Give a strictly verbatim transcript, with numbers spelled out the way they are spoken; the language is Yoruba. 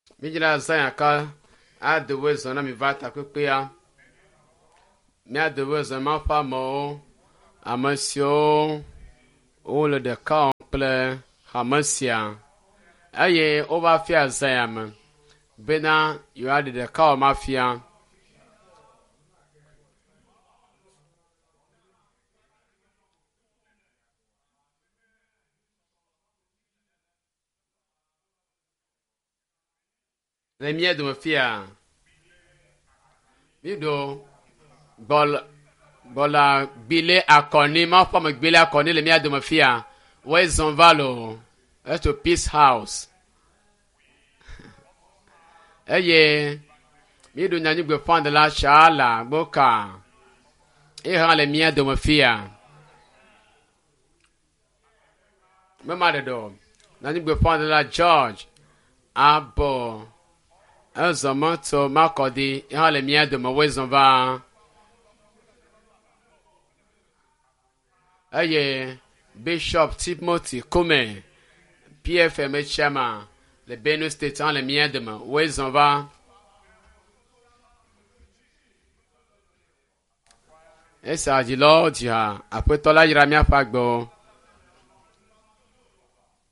Mijila zanya ka a de wezo na mi vata kpekpe ya. Mi a de wezo ma fa mo amasio o le de ka kple hamasia. Eye o va fia zanya me. Bena yo a de de ka ma fia. Le mie de me fia. Mi do bol bola bile akoni ma fa me bile akoni le mie de me fia. Where is Zonvalo? That's to Peace House. Eye mi do nyani gbe fan de la shala boka. E ha le mie de me fia. Me ma de do. Nyani gbe fan de la George. Abo. Ezomoto makodi e ha le mie de me we zonva. Eye Bishop Timothy Kome P F M chairman le Benue State en le mien de me où ils en va et ça dit là dia après toi là il ramia fagbo